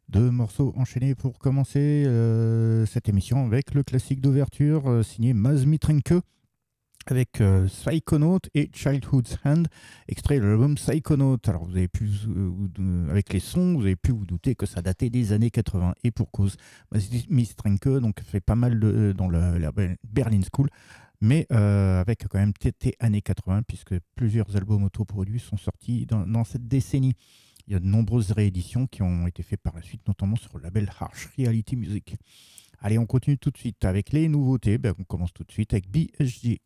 Deux morceaux enchaînés pour commencer cette émission avec le classique d'ouverture signé Maz Mitrenke avec Psychonaut et Childhood's Hand, extrait de l'album Psychonaut. Alors vous avez pu, avec les sons, vous avez pu vous douter que ça datait des années 80 et pour cause. Maz Mitrenke donc fait pas mal dans la Berlin School, mais avec quand même TT années 80 puisque plusieurs albums autoproduits sont sortis dans cette décennie. Il y a de nombreuses rééditions qui ont été faites par la suite, notamment sur le label Harsh Reality Music. Allez, on continue tout de suite avec les nouveautés. On commence tout de suite avec BHG.